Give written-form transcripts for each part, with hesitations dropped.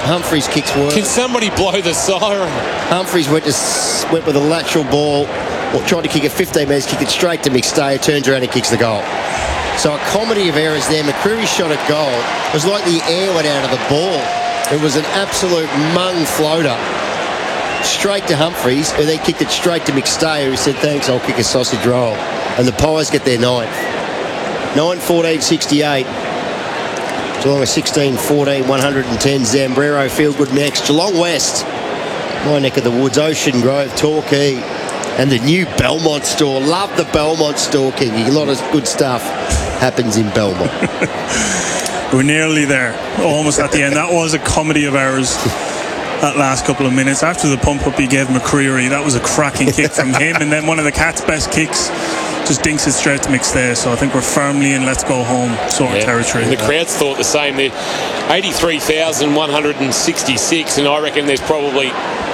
Humphries kicks work. Can somebody blow the siren? Humphries went with a lateral ball, or tried to kick it 15 metres, kicked it straight to McStay, turns around and kicks the goal. So a comedy of errors there. McCreery's shot at goal. It was like the air went out of the ball. It was an absolute mung floater. Straight to Humphries, who then kicked it straight to McStay, who said, thanks, I'll kick a sausage roll. And the Pies get their ninth. 9-14-68. Geelong 16-14, 110. Zambrero, Fieldgood next. Geelong West, my neck of the woods. Ocean Grove, Torquay, and the new Belmont store. Love the Belmont store, Kingy. A lot of good stuff happens in Belmont. We're nearly there, almost at the end. That was a comedy of errors. That last couple of minutes after the pump up he gave McCreery, that was a cracking kick from him, and then one of the Cats' best kicks just dinks it straight to McStay. So I think we're firmly in let's go home sort of territory. And the crowds thought the same there. 83,166, and I reckon there's probably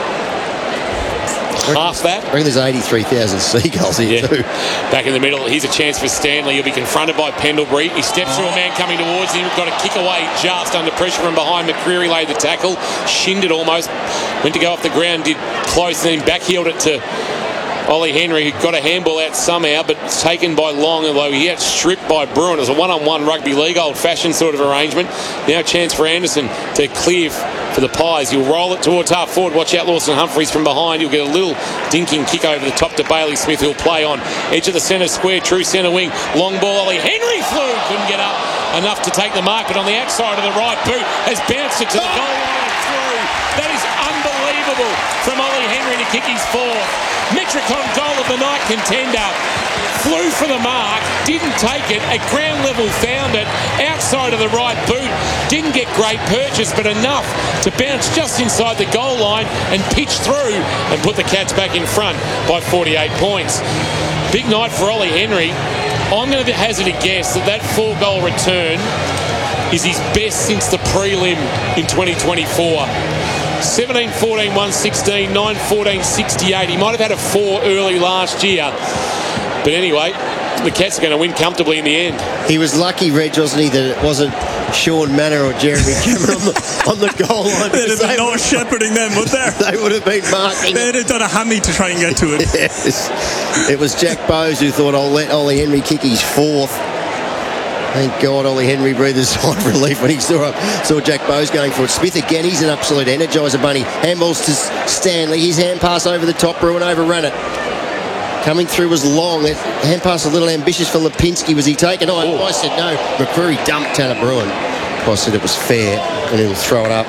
half that. I reckon there's 83,000 seagulls here too. Back in the middle, here's a chance for Stanley. He'll be confronted by Pendlebury. He steps through a man coming towards him. Got a kick away just under pressure from behind. McCreery laid the tackle, shinned it almost, went to go off the ground, did close, and then backheeled it to Ollie Henry, who got a handball out somehow, but it's taken by Long, although he had stripped by Bruin. It was a one-on-one rugby league, old-fashioned sort of arrangement. Now a chance for Anderson to clear for the Pies. He'll roll it towards half forward. Watch out, Lawson Humphries from behind. He'll get a little dinking kick over the top to Bailey Smith, who'll play on edge of the centre square, true centre wing. Long ball, Ollie Henry flew, couldn't get up enough to take the mark, but on the outside of the right boot has bounced it to the goal line and through. That is unbelievable from Ollie Henry to kick his fourth. Metricon goal of the night contender. Flew for the mark, didn't take it, at ground level found it, outside of the right boot, didn't get great purchase, but enough to bounce just inside the goal line and pitch through and put the Cats back in front by 48 points. Big night for Ollie Henry. I'm going to hazard a guess that that 4-goal return is his best since the prelim in 2024. 17-14, 116, 9-14, 68. He might have had a 4 early last year. But anyway, the Cats are going to win comfortably in the end. He was lucky, Reg, wasn't he, that it wasn't Sean Manor or Jeremy Cameron on the goal line. They'd have been no shepherding them, would there? They would have been marking. They'd have done a hammy to try and get to it. Yes. It was Jack Bowes who thought, I'll let Ollie Henry kick his fourth. Thank God Ollie Henry breathed a sigh of relief when he saw Jack Bowes going for it. Smith again, he's an absolute energiser bunny. Handballs to Stanley, his hand pass over the top, Bruin overran it. Coming through was Long. That hand pass a little ambitious for Lipinski. Was he taken? I said no. McCreery dumped Tanner Bruin. I said it was fair, and he'll throw it up.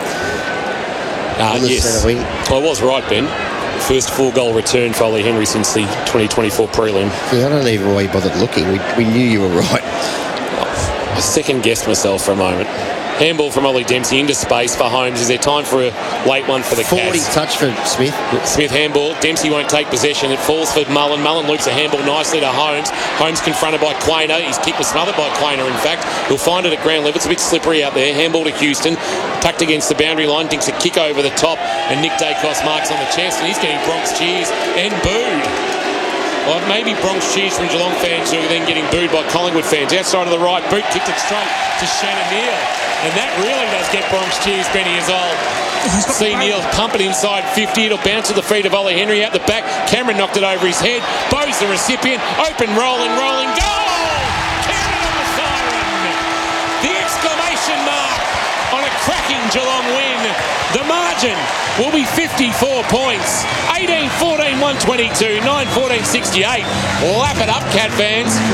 Yes. Centre wing. I was right, Ben. First 4-goal return for Ollie Henry since the 2024 prelim. Yeah, I don't even know why you bothered looking. We knew you were right. I second-guessed myself for a moment. Handball from Ollie Dempsey into space for Holmes. Is there time for a late one for the Cats? 40 touch for Smith. Smith handball. Dempsey won't take possession. It falls for Mullen. Mullen loops a handball nicely to Holmes. Holmes confronted by Quainer. His kick was smothered by Quainer, in fact. He'll find it at ground level. It's a bit slippery out there. Handball to Houston. Tucked against the boundary line. Dinks a kick over the top. And Nick Dacos marks on the chest. And he's getting Bronx cheers and booed. Well, maybe Bronx cheers from Geelong fans who are then getting booed by Collingwood fans. Outside of the right boot, kicked it straight to Shannon Neal. And that really does get Bronx cheers, Benny, as well. See Neal pump it inside 50. It'll bounce to the feet of Ollie Henry out the back. Cameron knocked it over his head. Bo's the recipient. Open, rolling, goal! Cameron on the siren. The exclamation mark on a cracking Geelong win. The margin will be 54 points. 18-14, 122, 9-14, 68. Lap it up, Cat fans.